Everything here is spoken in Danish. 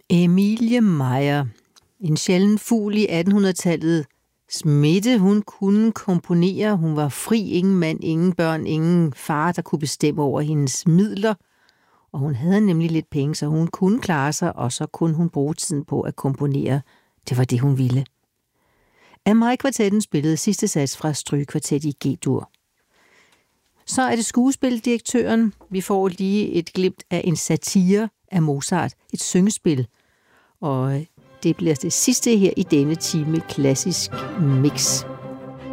Emilie Meyer, en sjælden fugl i 1800-tallet. Smitte, hun kunne komponere, hun var fri, ingen mand, ingen børn, ingen far, der kunne bestemme over hendes midler. Og hun havde nemlig lidt penge, så hun kunne klare sig, og så kunne hun bruge tiden på at komponere. Det var det, hun ville. Amarie-kvartetten spillede sidste sats fra Strygekvartet i G-dur. Så er det skuespildirektøren. Vi får lige et glimt af en satire af Mozart, et syngespil. Og det bliver det sidste her i denne time klassisk mix.